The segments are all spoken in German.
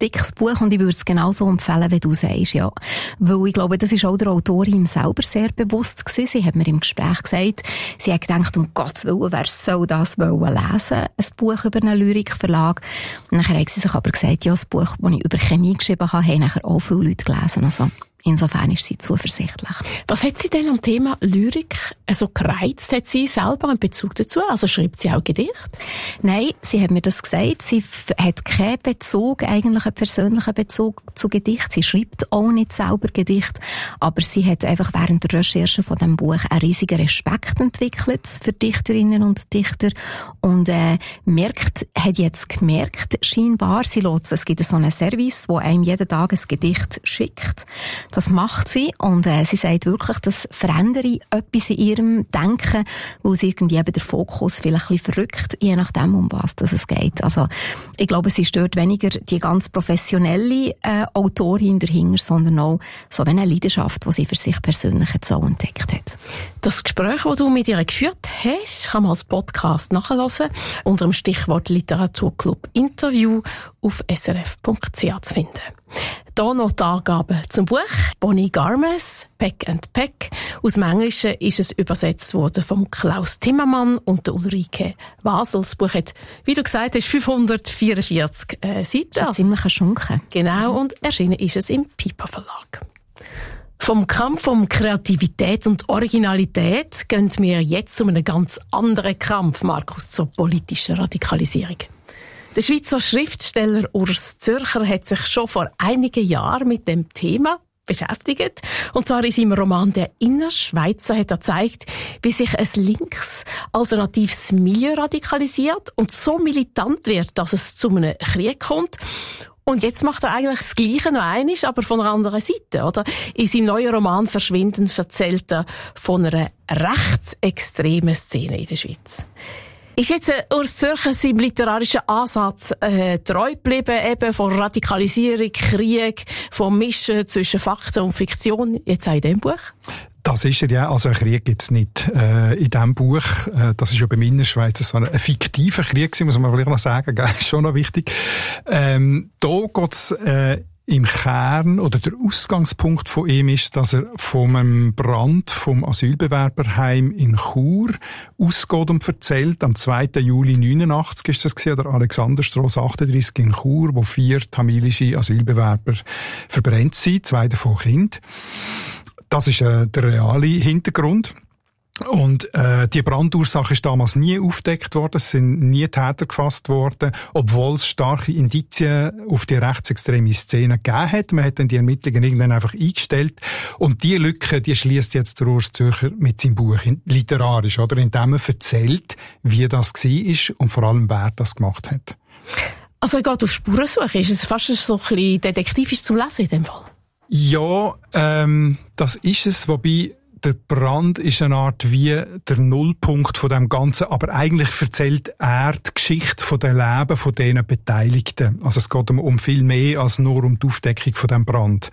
dickes Buch und ich würde es genauso empfehlen, wie du sagst, ja. Weil ich glaube, das ist auch der Autorin selber sehr bewusst gewesen. Sie hat mir im Gespräch gesagt, sie hat gedacht, um Gottes Willen, wer soll das wollen lesen? Ein Buch über einen Lyrikverlag. Und nachher hat sie sich aber gesagt, ja, das Buch, das ich über Chemie geschrieben habe, haben nachher auch viele Leute gelesen. Also, insofern ist sie zuversichtlich. Was hat sie denn am Thema Lyrik so gereizt? Hat sie selber einen Bezug dazu? Also schreibt sie auch Gedichte? Nein, sie hat mir das gesagt. Sie hat keinen Bezug, eigentlich einen persönlichen Bezug zu Gedichten. Sie schreibt auch nicht selber Gedichte, aber sie hat einfach während der Recherche von diesem Buch einen riesigen Respekt entwickelt für Dichterinnen und Dichter und hat jetzt gemerkt, scheinbar, es gibt so einen Service, wo einem jeden Tag ein Gedicht schickt. Das macht sie und sie sagt wirklich, das verändere etwas in ihrem Denken, weil sie irgendwie eben der Fokus vielleicht ein bisschen verrückt, je nachdem, um was es geht. Also ich glaube, sie stört weniger die ganz professionelle Autorin dahinter, sondern auch so eine Leidenschaft, die sie für sich persönlich jetzt so entdeckt hat. Das Gespräch, das du mit ihr geführt hast, kann man als Podcast nachhören, unter dem Stichwort Literaturclub Interview auf srf.ch zu finden. Hier noch die Angaben zum Buch. Bonnie Garmes, Peck and Peck. Aus dem Englischen ist es übersetzt worden von Klaus Timmermann und der Ulrike Wasel. Das Buch hat, wie du gesagt hast, 544 Seiten. Das ist ziemlich ein Schunken. Genau, und erschienen ist es im Piper Verlag. Vom Kampf um Kreativität und Originalität gehen wir jetzt um einen ganz anderen Kampf, Markus, zur politischen Radikalisierung. Der Schweizer Schriftsteller Urs Zürcher hat sich schon vor einigen Jahren mit dem Thema beschäftigt. Und zwar in seinem Roman «Der Innerschweizer» hat er gezeigt, wie sich ein links alternatives Milieu radikalisiert und so militant wird, dass es zu einem Krieg kommt. Und jetzt macht er eigentlich das Gleiche noch einmal, aber von einer anderen Seite, oder? In seinem neuen Roman «Verschwinden» erzählt er von einer rechtsextremen Szene in der Schweiz. Ist jetzt Urs Zürcher seinem literarischen Ansatz treu geblieben, eben von Radikalisierung, Krieg, vom Mischen zwischen Fakten und Fiktion, jetzt auch in diesem Buch? Das ist er ja. Also einen Krieg gibt's nicht in diesem Buch. Das ist ja bei Innerschweiz so ein fiktiver Krieg, muss man vielleicht noch sagen. Das ist schon noch wichtig. Da geht's im Kern, oder der Ausgangspunkt von ihm ist, dass er vom Brand vom Asylbewerberheim in Chur ausgeht und erzählt. Am 2. Juli 89 ist das gewesen, der Alexanderstrasse 38 in Chur, wo 4 tamilische Asylbewerber verbrennt sind, 2 davon Kinder. Das ist der reale Hintergrund. Und die Brandursache ist damals nie aufgedeckt worden, es sind nie Täter gefasst worden, obwohl es starke Indizien auf die rechtsextreme Szene gegeben hat. Man hat dann die Ermittlungen irgendwann einfach eingestellt. Und die Lücke, die schließt jetzt der Urs Zürcher mit seinem Buch literarisch, oder? Indem er erzählt, wie das war und vor allem, wer das gemacht hat. Also er geht auf Spurensuche. Ist es fast so ein bisschen detektivisch zum Lesen in dem Fall? Ja, das ist es, wobei der Brand ist eine Art wie der Nullpunkt von dem Ganzen, aber eigentlich erzählt er die Geschichte von dem Leben von diesen Beteiligten. Also es geht um viel mehr als nur um die Aufdeckung von dem Brand.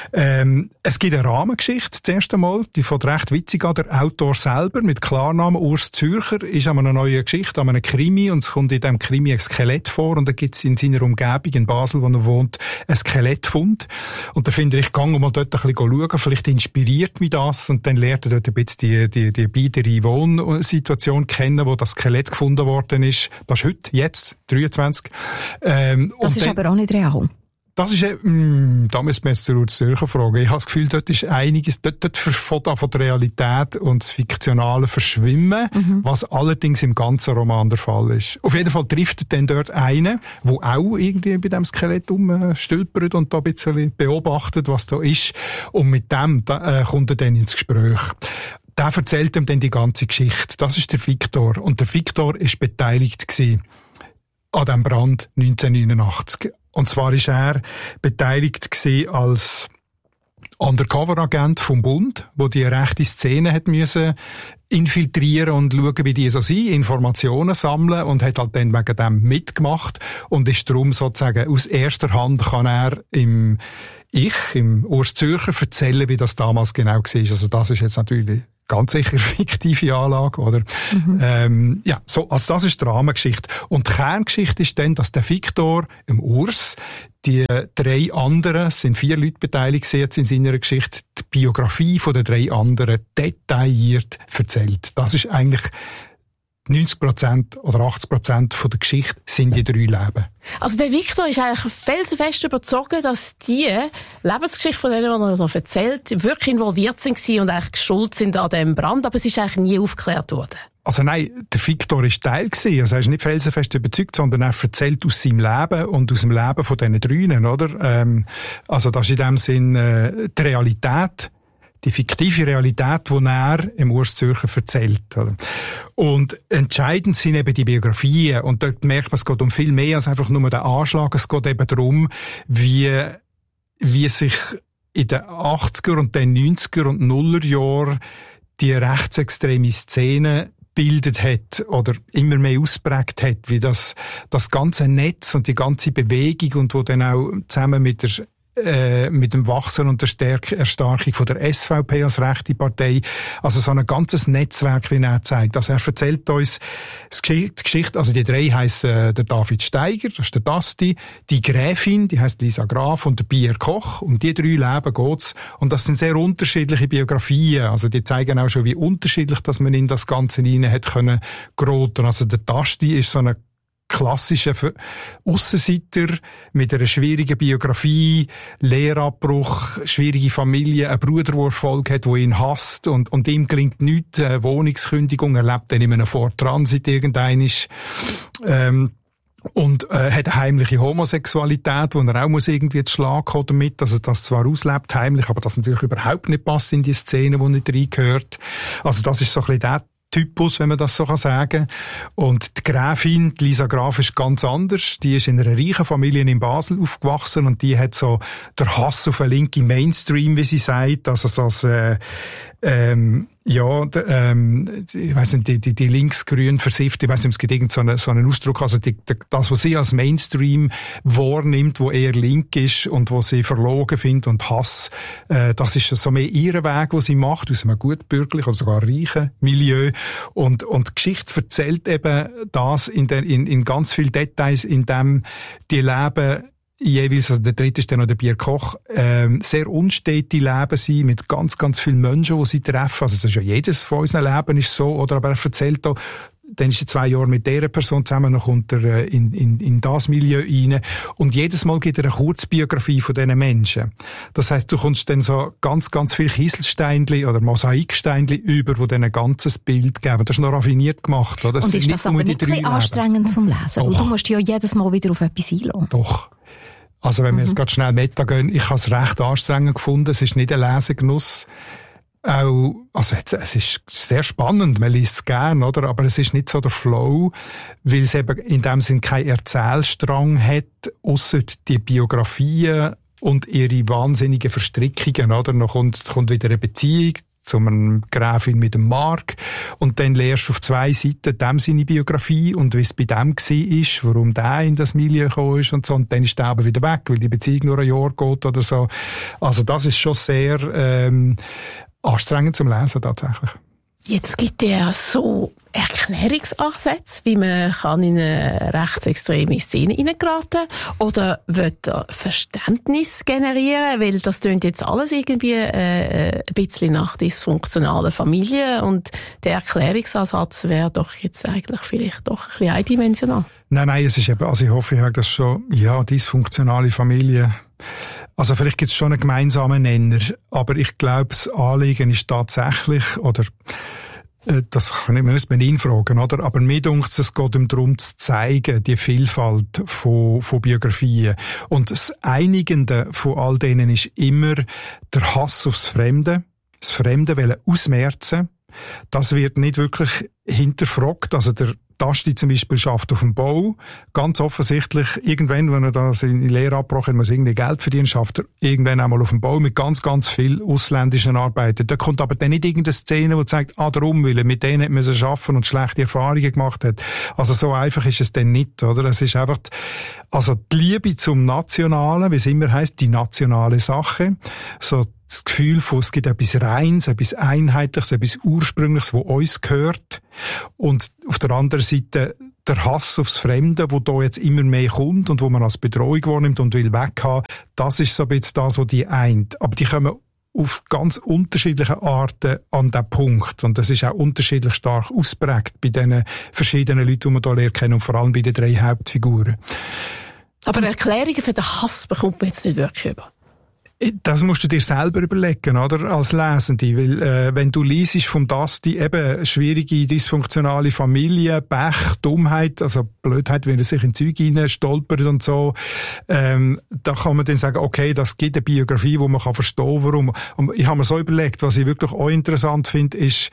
Es gibt eine Rahmengeschichte, das erste Mal, die von recht witzig an. Der Autor selber mit Klarnamen Urs Zürcher ist an einer neuen Geschichte, an einem Krimi, und es kommt in diesem Krimi ein Skelett vor, und da gibt es in seiner Umgebung in Basel, wo er wohnt, ein Skelettfund. Und da finde ich, gang mal dort ein bisschen schauen, vielleicht inspiriert mich das, und dann lernt er dort ein bisschen die biedere Wohnsituation kennen, wo das Skelett gefunden worden ist. Das ist heute, jetzt, 23. Das ist aber auch nicht real. Das ist, da müssen wir jetzt den Urs Zürcher fragen. Ich habe das Gefühl, dort ist einiges, dort von der Realität und das Fiktionale verschwimmen, was allerdings im ganzen Roman der Fall ist. Auf jeden Fall trifft er dann dort einen, der auch irgendwie bei dem Skelett rumstülpert und da ein bisschen beobachtet, was da ist. Und mit dem kommt er dann ins Gespräch. Der erzählt ihm dann die ganze Geschichte. Das ist der Viktor. Und der Viktor ist beteiligt gewesen an dem Brand 1989. Und zwar ist er beteiligt gewesen als Undercover-Agent vom Bund, wo die rechte Szene hat müssen infiltrieren und schauen, wie die so sind, Informationen sammeln, und hat halt dann wegen dem mitgemacht und ist darum sozusagen aus erster Hand kann er im Urs Zürcher erzählen, wie das damals genau war. Also das ist jetzt natürlich ganz sicher fiktive Anlage, oder? Ja, so, also das ist die Rahmengeschichte. Und die Kerngeschichte ist dann, dass der Viktor, im Urs, die 3 anderen, es sind 4 Leute beteiligt jetzt in seiner Geschichte, die Biografie von den 3 anderen detailliert erzählt. Das ist eigentlich 90% oder 80% von der Geschichte sind die 3 Leben. Also der Viktor ist eigentlich felsenfest überzeugt, dass die Lebensgeschichte von denen, die er so erzählt, wirklich involviert sind und eigentlich schuld sind an dem Brand, aber es ist eigentlich nie aufgeklärt worden. Also nein, der Viktor ist Teil gewesen. Also er ist nicht felsenfest überzeugt, sondern er erzählt aus seinem Leben und aus dem Leben von diesen 3, oder? Also das ist in dem Sinn die Realität, die fiktive Realität, die er im Urs Zürcher erzählt. Oder? Und entscheidend sind eben die Biografien. Und dort merkt man, es geht um viel mehr als einfach nur den Anschlag. Es geht eben darum, wie sich in den 80er und den 90er und 0er Jahren die rechtsextreme Szene bildet hat oder immer mehr ausprägt hat, wie das ganze Netz und die ganze Bewegung und wo dann auch zusammen mit dem Wachsen und der Erstarkung von der SVP als rechte Partei, also so ein ganzes Netzwerk, wie er zeigt. Also er erzählt uns die Geschichte, also die 3 heissen der David Steiger, das ist der Dasti, die Gräfin, die heisst Lisa Graf und der Pierre Koch, und die 3 Leben geht's. Und das sind sehr unterschiedliche Biografien, also die zeigen auch schon, wie unterschiedlich, dass man in das Ganze hinein hat können geraten. Also der Dasti ist so eine klassischer Aussenseiter mit einer schwierigen Biografie, Lehrabbruch, schwierige Familie, ein Bruder, der Erfolg hat, der ihn hasst und ihm gelingt nichts, Wohnungskündigung, er lebt dann in einem Fort Transit irgendeinisch, und hat eine heimliche Homosexualität, wo er auch muss irgendwie zu Schlag kommen damit, dass er das zwar auslebt, heimlich, aber das natürlich überhaupt nicht passt in die Szene, wo nicht reingehört. Also das ist so ein bisschen der Typus, wenn man das so sagen kann. Und die Gräfin, die Lisa Graf, ist ganz anders. Die ist in einer reichen Familie in Basel aufgewachsen und die hat so der Hass auf einen linken Mainstream, wie sie sagt. Also das, ich weiss nicht, die linksgrün versifft, ich weiss nicht, es gibt irgend so einen Ausdruck, also das, was sie als Mainstream wahrnimmt, wo eher link ist und wo sie verlogen findet und Hass, das ist so mehr ihr Weg, wo sie macht, aus einem gut bürgerlichen oder sogar reichen Milieu. Und die Geschichte erzählt eben das in ganz vielen Details, in dem die Leben jeweils, also der dritte ist dann noch der Pierre Koch, sehr unstete Leben sein, mit ganz, ganz vielen Menschen, die sie treffen. Also das ist ja jedes von unseren Leben ist so, oder? Aber er erzählt da, dann ist er 2 Jahre mit dieser Person zusammen, dann kommt er in das Milieu rein. Und jedes Mal gibt er eine Kurzbiografie von diesen Menschen. Das heisst, du kommst dann so ganz, ganz viele Kieselsteinchen oder Mosaiksteinchen über, die dann ein ganzes Bild geben. Das ist noch raffiniert gemacht, oder? Und ist das aber nicht ein bisschen anstrengend zum Lesen? Doch. Weil du musst ja jedes Mal wieder auf etwas einlassen. Doch. Also wenn wir jetzt gerade schnell Meta gehen, ich habe es recht anstrengend gefunden, es ist nicht ein Lesegenuss. Auch, also es ist sehr spannend, man liest es gern, oder? Aber es ist nicht so der Flow, weil es eben in dem Sinn keinen Erzählstrang hat, ausser die Biografien und ihre wahnsinnigen Verstrickungen, oder? Dann kommt wieder eine Beziehung zu einem Gräfin mit dem Mark und dann lernst du auf 2 Seiten dem seine Biografie und wie es bei dem war, warum der in das Milieu gekommen ist und so, und dann ist der aber wieder weg, weil die Beziehung nur ein Jahr geht oder so. Also das ist schon sehr anstrengend zum Lesen tatsächlich. Jetzt gibt es ja so Erklärungsansätze, wie man kann in eine rechtsextreme Szene hineingeraten oder will er Verständnis generieren, weil das tönt jetzt alles irgendwie ein bisschen nach dysfunktionalen Familien und der Erklärungsansatz wäre doch jetzt eigentlich vielleicht doch ein bisschen eindimensional. Nein, es ist eben, also ich hoffe, ich habe das schon, ja, dysfunktionale Familie. Also vielleicht gibt es schon einen gemeinsamen Nenner, aber ich glaube, das Anliegen ist tatsächlich, oder das müsste man ihn fragen, oder? Aber mir dunkt es geht darum zu zeigen, die Vielfalt von Biografien. Und das Einigende von all denen ist immer der Hass aufs Fremde, das Fremde wollen ausmerzen. Das wird nicht wirklich hinterfragt, also der Tasti zum Beispiel schafft auf dem Bau. Ganz offensichtlich, irgendwann, wenn er da seine Lehre abgebrochen hat, muss irgendwie Geld verdienen, schafft er irgendwann einmal auf dem Bau mit ganz, ganz viel ausländischen Arbeitern. Da kommt aber dann nicht irgendeine Szene, die zeigt, darum, weil er mit denen hat müssen arbeiten und schlechte Erfahrungen gemacht hat. Also so einfach ist es dann nicht, oder? Es ist einfach, also die Liebe zum Nationalen, wie es immer heisst, die nationale Sache. So das Gefühl von, es gibt etwas Reines, etwas Einheitliches, etwas Ursprüngliches, das uns gehört. Und auf der anderen Seite der Hass aufs Fremde, wo da jetzt immer mehr kommt und wo man als Bedrohung wahrnimmt und will weghaben, das ist so ein bisschen das, was die eint. Aber die kommen auf ganz unterschiedliche Arten an den Punkt. Und das ist auch unterschiedlich stark ausprägt bei den verschiedenen Leuten, die man hier lernen kennen, und vor allem bei den 3 Hauptfiguren. Aber Erklärungen für den Hass bekommt man jetzt nicht wirklich über. Das musst du dir selber überlegen, oder? Als Lesende. Weil, wenn du liest vom Dusty eben schwierige, dysfunktionale Familie, Pech, Dummheit, also Blödheit, wenn er sich in Zeug hinein stolpert und so, da kann man dann sagen, okay, das gibt eine Biografie, wo man kann verstehen, warum. Und ich habe mir so überlegt, was ich wirklich auch interessant finde, ist,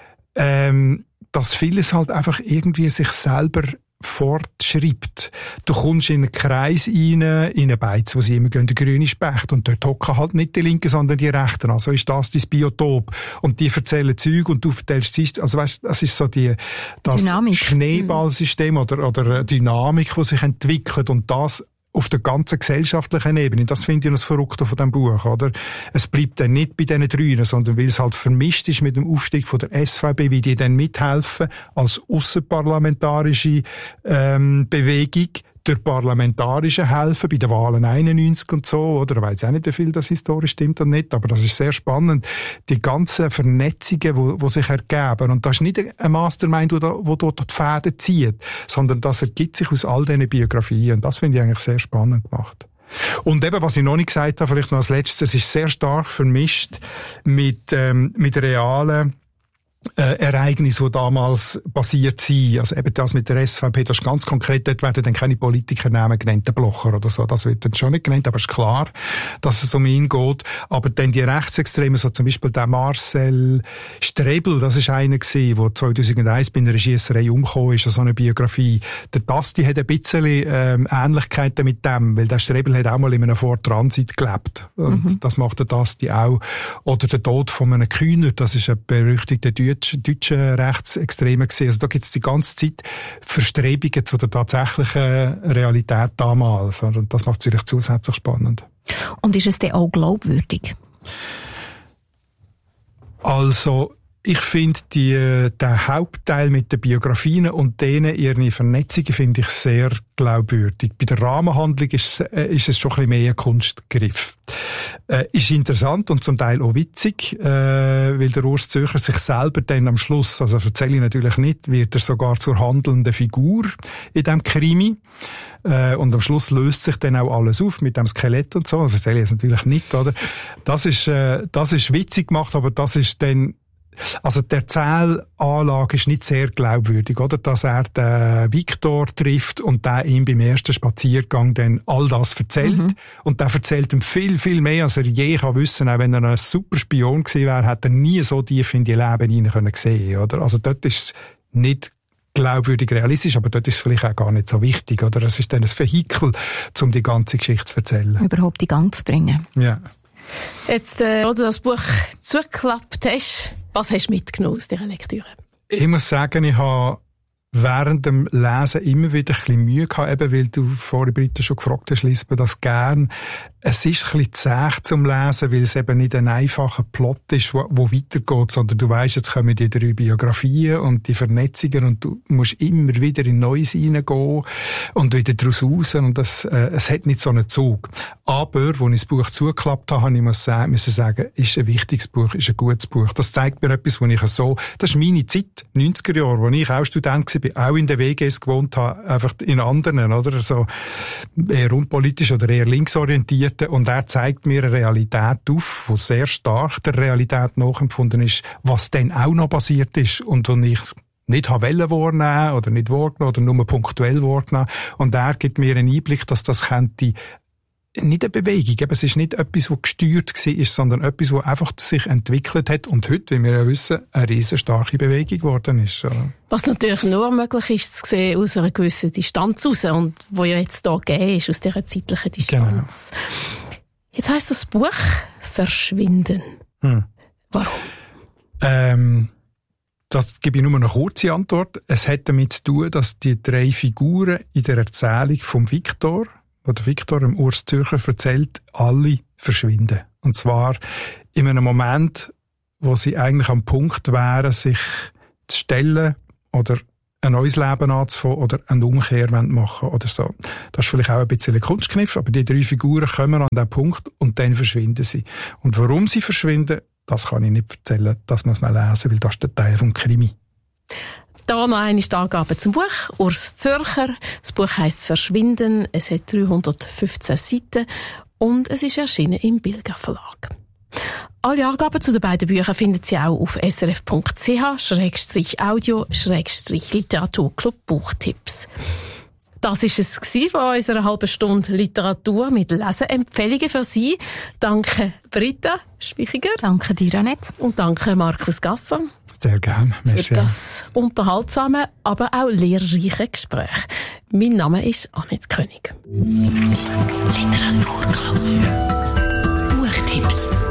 dass vieles halt einfach irgendwie sich selber fortschreibt. Du kommst in einen Kreis rein, in einen Beiz, wo sie immer gehen, der grüne Specht, und dort hocken halt nicht die Linken, sondern die Rechten. Also ist das dein Biotop. Und die erzählen Zeug und du erzählst, also weißt, das ist so das Dynamik. Schneeballsystem oder Dynamik, die sich entwickelt, und das auf der ganzen gesellschaftlichen Ebene. Das finde ich das Verrückte von diesem Buch, oder? Es bleibt dann nicht bei diesen 3, sondern weil es halt vermischt ist mit dem Aufstieg von der SVP, wie die dann mithelfen als ausserparlamentarische Bewegung, durch parlamentarische helfen, bei den Wahlen 91 und so, oder? Ich weiss auch nicht, wie viel das historisch stimmt und nicht, aber das ist sehr spannend. Die ganzen Vernetzungen, die sich ergeben. Und das ist nicht ein Mastermind, der dort die Fäden zieht, sondern das ergibt sich aus all diesen Biografien. Und das finde ich eigentlich sehr spannend gemacht. Und eben, was ich noch nicht gesagt habe, vielleicht noch als letztes, es ist sehr stark vermischt mit realen Ereignisse, die damals passiert sind. Also eben das mit der SVP, das ist ganz konkret, dort werden dann keine Politikernamen genannt, der Blocher oder so, das wird dann schon nicht genannt, aber es ist klar, dass es um ihn geht. Aber dann die Rechtsextremen, so zum Beispiel der Marcel Strebel, das ist einer gewesen, der 2001 bei einer Schiesserei umgekommen ist, so eine Biografie. Der Dusty hat ein bisschen Ähnlichkeiten mit dem, weil der Strebel hat auch mal in einem Ford Transit gelebt. Und das macht der Dusty auch. Oder der Tod von einem Kühner, das ist ein berüchtigter deutsche Rechtsextreme gesehen. Also da gibt es die ganze Zeit Verstrebungen zu der tatsächlichen Realität damals. Und das macht es natürlich zusätzlich spannend. Und ist es denn auch glaubwürdig? Also, ich finde den Hauptteil mit den Biografien und denen ihre Vernetzungen finde ich sehr glaubwürdig. Bei der Rahmenhandlung ist es schon ein bisschen mehr ein Kunstgriff. Ist interessant und zum Teil auch witzig, weil der Urs Zürcher sich selber dann am Schluss, also erzähle ich natürlich nicht, wird er sogar zur handelnden Figur in diesem Krimi. Und am Schluss löst sich dann auch alles auf mit dem Skelett und so. Das erzähle ich jetzt natürlich nicht, oder? Das ist witzig gemacht, aber das ist dann, also die Erzählanlage ist nicht sehr glaubwürdig, oder? Dass er den Viktor trifft und der ihm beim ersten Spaziergang dann all das erzählt. Und der erzählt ihm viel, viel mehr, als er je kann wissen. Auch wenn er ein super Spion gewesen wäre, hat er nie so tief in die Leben hinein können sehen, oder? Also dort ist es nicht glaubwürdig realistisch, aber dort ist es vielleicht auch gar nicht so wichtig, oder? Es ist dann ein Vehikel, um die ganze Geschichte zu erzählen. Überhaupt in Gang zu bringen. Ja. Jetzt, wo du das Buch zugeklappt hast, was hast du mitgenommen aus dieser Lektüre? Ich muss sagen, ich habe während dem Lesen immer wieder ein bisschen Mühe gehabt, eben weil du vorhin, Britta, schon gefragt hast, liest man das gern. Es ist ein bisschen zäh zum Lesen, weil es eben nicht ein einfacher Plot ist, wo weitergeht, sondern du weisst, jetzt kommen die 3 Biografien und die Vernetzungen und du musst immer wieder in Neues reingehen und wieder daraus raus und es hat nicht so einen Zug. Aber, als ich das Buch zugeklappt habe, ich müssen sagen, ist ein wichtiges Buch, ist ein gutes Buch. Das zeigt mir etwas, das ist meine Zeit, 90er Jahre, als ich auch Student war, auch in den WGs gewohnt habe, einfach in anderen, oder? So eher unpolitisch oder eher linksorientiert. Und er zeigt mir eine Realität auf, die sehr stark der Realität nachempfunden ist, was dann auch noch passiert ist und wo ich nicht wahrnehmen oder nicht wahrgenommen oder nur punktuell wahrgenommen. Und er gibt mir einen Einblick, dass das könnte nicht eine Bewegung, eben, es ist nicht etwas, was gesteuert war, sondern etwas, was einfach sich entwickelt hat und heute, wie wir ja wissen, eine riesenstarke Bewegung geworden ist. Was natürlich nur möglich ist, zu sehen aus einer gewissen Distanz raus und wo ja jetzt da gegeben ist, aus dieser zeitlichen Distanz. Genau. Jetzt heisst das Buch «Verschwinden». Warum? Das gebe ich nur eine kurze Antwort. Es hat damit zu tun, dass die 3 Figuren in der Erzählung vom Viktor, wo der Viktor dem Urs Zürcher erzählt, alle verschwinden. Und zwar in einem Moment, wo sie eigentlich am Punkt wären, sich zu stellen oder ein neues Leben anzufangen oder eine Umkehr machen oder so. Das ist vielleicht auch ein bisschen ein Kunstkniff, aber die 3 Figuren kommen an den Punkt und dann verschwinden sie. Und warum sie verschwinden, das kann ich nicht erzählen, das muss man lesen, weil das ist der Teil vom Krimi. Da noch eine Angabe zum Buch. Urs Zürcher. Das Buch heisst «Verschwinden». Es hat 315 Seiten und es ist erschienen im Bilger Verlag. Alle Angaben zu den beiden Büchern finden Sie auch auf srf.ch/audio/Literaturclub Buchtipps. Das war es von unserer halben Stunde Literatur mit Leseempfehlungen für Sie. Danke Britta Spichiger. Danke dir, Annette. Und danke Markus Gasser. Sehr gerne. Für das unterhaltsame, aber auch lehrreiche Gespräch. Mein Name ist Annette König. Literaturclub. Buchtipps.